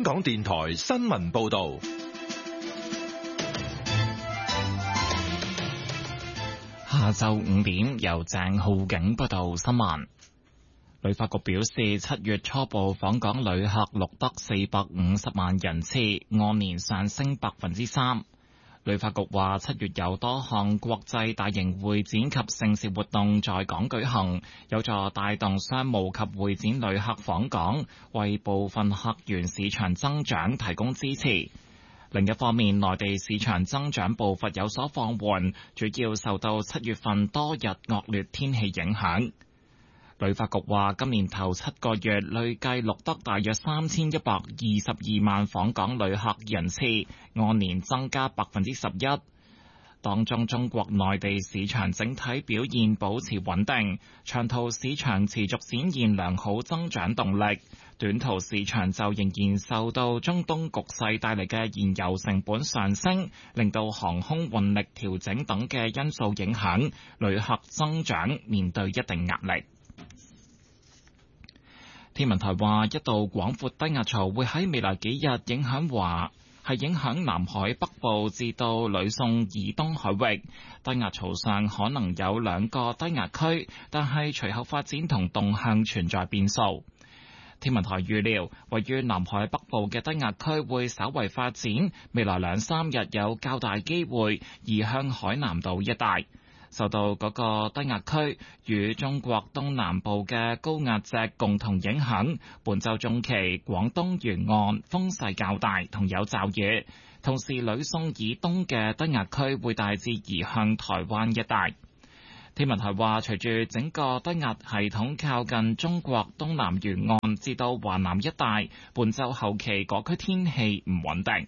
港電台新聞報道。 下晝5點，由鄭浩景報道新聞。旅發局表示，7月初步訪港旅客錄得450萬人次，按年上升3%。旅發局話，7月有多項國際大型會展及盛事活動在港舉行，有助帶動商務及會展旅客訪港，為部分客源市場增長提供支持。另一方面，內地市場增長步伐有所放緩，主要受到7月份多日惡劣天氣影響。旅發局話，今年頭7個月累計錄得大約3122萬訪港旅客人次，按年增加11%。當中中國內地市場整體表現保持穩定，長途市場持續展現良好增長動力，短途市場就仍然受到中東局勢帶嚟嘅燃油成本上升，令到航空運力調整等嘅因素影響，旅客增長面對一定壓力。天文台話，一道廣闊低壓槽會喺未來幾日影響南海北部至到呂宋以東海域。低壓槽上可能有2個低壓區，但係隨後發展同動向存在變數。天文台預料，位於南海北部嘅低壓區會稍為發展，未來2-3日有較大機會移向海南島一帶。受到嗰個低壓區與中國東南部嘅高壓脊共同影響，本週中期廣東沿岸風勢較大同有驟雨，同時呂宋以東嘅低壓區會大致移向台灣一帶。天文台話，隨住整個低壓系統靠近中國東南沿岸至到華南一帶，本週後期嗰區天氣唔穩定。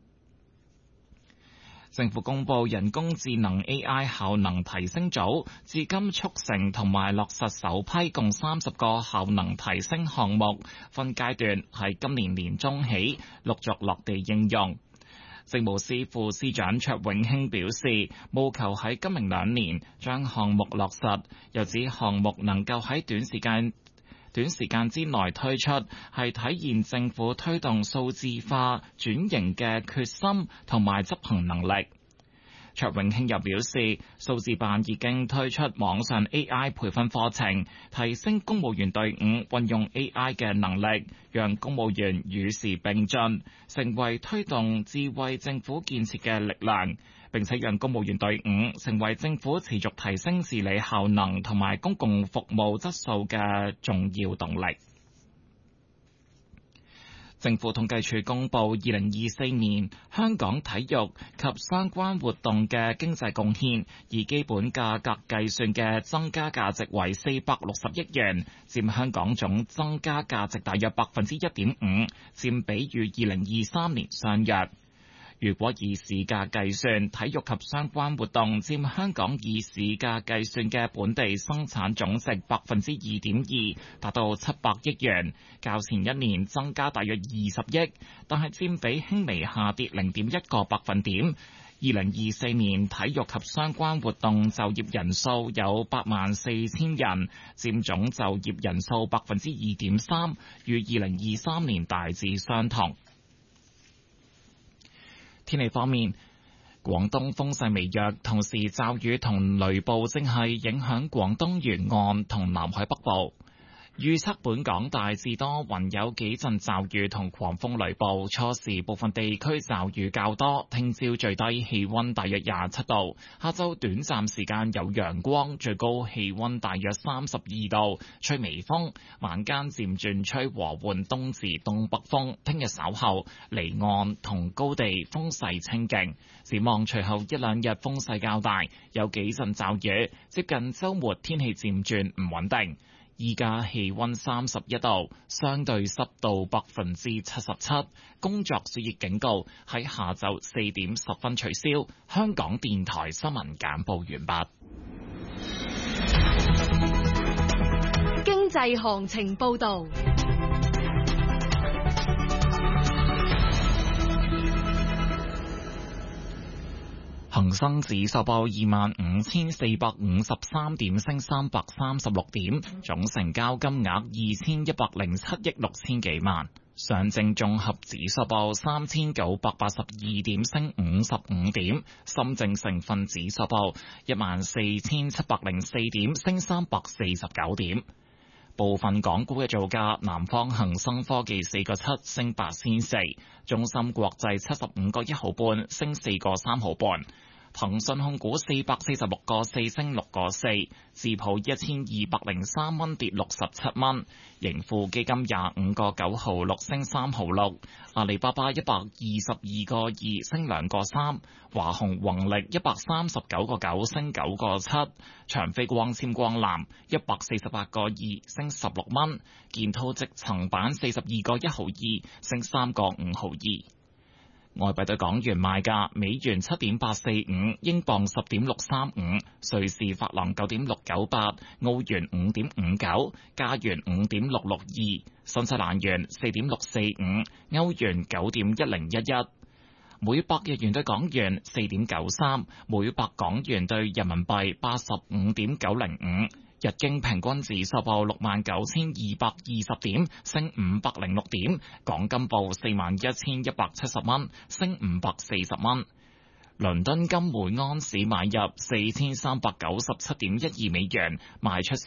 政府公布人工智能 AI 效能提升組，至今促成同埋落實首批共30個效能提升項目，分階段喺今年年中起陸續落地應用。政務司副司長卓永興表示，務求喺今明2年將項目落實，又指項目能夠喺短時間之內推出，係體現政府推動數字化轉型嘅決心同埋執行能力。卓永興又表示，數字辦已經推出網上 AI 培訓課程，提升公務員隊伍運用 AI 嘅能力，讓公務員與時並進，成為推動智慧政府建設嘅力量，並且讓公務員隊伍成為政府持續提升治理效能同埋公共服務質素嘅重要動力。政府統計處公布2024年香港體育及相關活動嘅經濟貢獻，以基本價格計算嘅增加價值為460億元，佔香港總增加價值大約 1.5%， 佔比與2023年相若。如果以市價計算，體育及相關活動佔香港以市價計算嘅本地生產總值 2.2%， 達到700億元，較前一年增加大約20億，但係佔比輕微下跌0.1個百分點。2024年體育及相關活動就業人數有84000人，佔總就業人數 2.3%， 與2023年大致相同。天氣方面，廣東風勢微弱，同時驟雨同雷暴正係影響廣東沿岸同南海北部。預測本港大致多雲，有幾陣驟雨同狂風雷暴，初時部分地區驟雨較多。聽朝最低氣溫大約27度，下晝短暫時間有陽光，最高氣溫大約32度，吹微風，晚間漸轉吹和緩東至東北風。聽日稍後離岸同高地風勢清勁，展望隨後1-2日風勢較大，有幾陣驟雨，接近週末天氣漸轉唔穩定。依家氣溫31度，相對濕度77%，工作暑熱警告喺下晝4點10分取消。香港電台新聞簡報完畢。 經濟行情報道。 恒生指數報25,453點，升336點，總成交金額2107億6千幾萬。 上證綜合指數報3982點，升55點；深證成分指數報14704點，升349點。部分港股嘅造價：南方恒生科技4個7升8仙4，中芯國際75個1毫半升4個3毫半。騰訊控股446個4升6個4，智普1203蚊跌67蚊，盈富基金25個9毫6升3毫6，阿里巴巴122個2升2個3，華虹宏力139個9升9個7，長飛光纖光纜148個2升16蚊，建滔積層板42個1毫2升3個5毫2。外幣對港元賣價：美元7.845，英鎊10.635，瑞士法郎9.698，澳元5.59，加元5.662，新西蘭元4.645，歐元9.1011，每百日元對港元4.93，每百港元對人民幣85.905。日經平均指數報69,220點，升506點；港金報41,170蚊，升540蚊。倫敦金每安士買入4397.12美元，賣出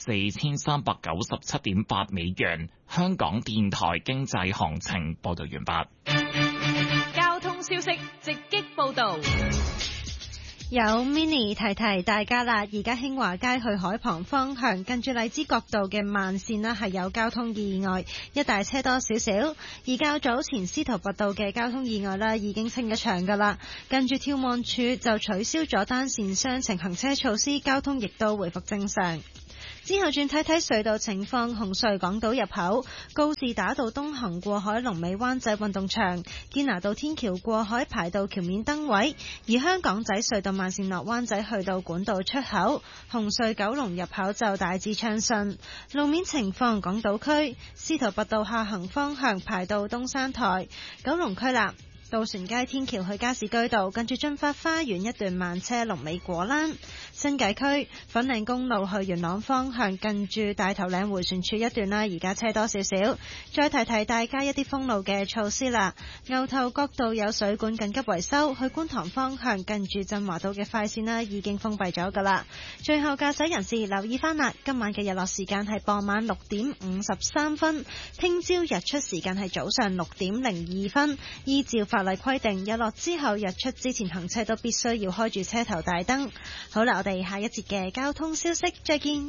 4397.8美元。香港電台經濟行情報道完畢。 交通消息直擊報道。 有 Mini 提提大家啦，而家興華街去海旁方向近住荔枝角道嘅慢線啦，係有交通意外，一大車多少少。而較早前司徒拔道嘅交通意外啦，已經清咗場噶啦，近住眺望處就取消咗單線雙程行車措施，交通亦都回復正常。之後轉睇睇隧道情況，紅隧港島入口、告士打道東行過海、龍尾灣仔運動場、堅拿道天橋過海排到橋面燈位，而香港仔隧道慢線落灣仔去到管道出口，紅隧九龍入口就大致暢順。路面情況，港島區司徒拔道下行方向排到東山台，九龍區啦。渡船街天橋去加士居道，近住駿發花園一段慢車，龍尾果欄。新界區粉嶺公路去元朗方向，近住大頭嶺迴旋處一段啦，而家車多少少。再提提大家一啲封路嘅措施啦。牛頭角道有水管緊急維修，去觀塘方向近住振華道嘅快線啦，已經封閉咗噶啦。最後駕駛人士留意翻啦，今晚嘅日落時間係傍晚6點53分，聽朝日出時間係早上6點02分。依照法例規定，日落之後日出之前行車都必須要開住車頭大燈。好啦，我哋下一節嘅交通消息再見。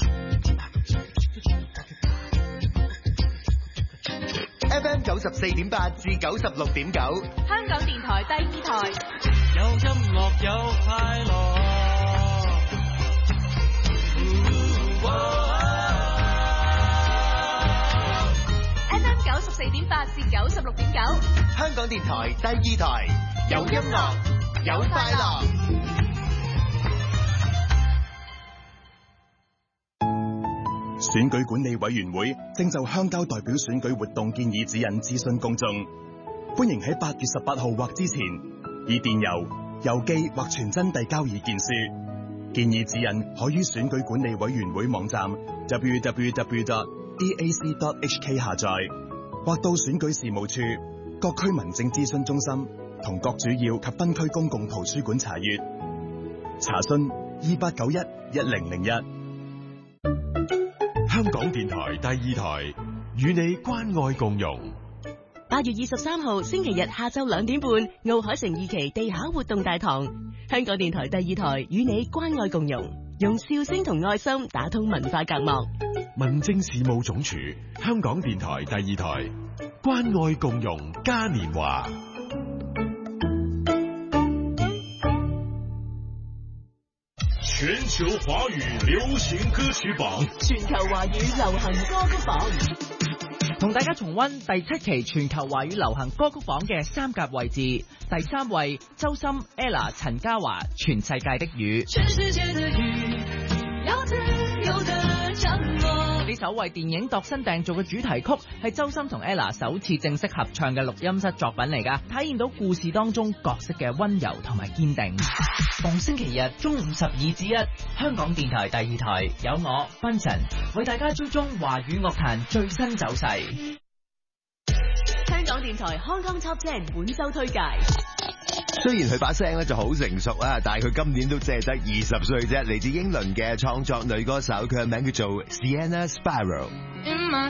FM 94.8至96.9， 香港電台第二台， 有音樂有快樂。 FM 94.8至96.9， 香港電台第二台，有音樂有快樂。 選舉管理委員會正就鄉郊代表選舉活動建議指引諮詢公眾，歡迎喺8月18號或之前以電郵、郵寄或傳真遞交意見書。建議指引可於選舉管理委員會網站 www.dac.hk 下載，或到選舉事務處、各區民政諮詢中心同各主要及分區公共圖書館查閱。查詢28911001。 香港電台第二台與你關愛共融。 8月23號星期日下晝2點半，奧海城2期地下活動大堂，香港電台第二台與你關愛共融，用笑聲同愛心打通文化隔膜。 民政事務總署，香港電台第二台，關愛共融嘉年華。 全球華語流行歌曲榜， 全球華語流行歌曲榜， 同大家重溫第7期全球華語流行歌曲榜嘅3甲位置。第3位，周深、Ella、陳嘉華，全世界的雨。 全世界的雨，要自由的掌握。 呢首為電影度身訂做嘅主題曲，係周深同 Ella 首次正式合唱嘅錄音室作品嚟㗎，體現到故事當中角色嘅溫柔同埋堅定。逢星期日中午12至1，香港電台第二台有我芬臣為大家追蹤華語樂壇最新走勢。 電台康康 Top 10本周推介。 雖然佢把聲咧就好成熟啊，但係佢今年都只係得20歲啫。嚟自英倫嘅創作女歌手，佢嘅名叫做 Sienna Sparrow。 In my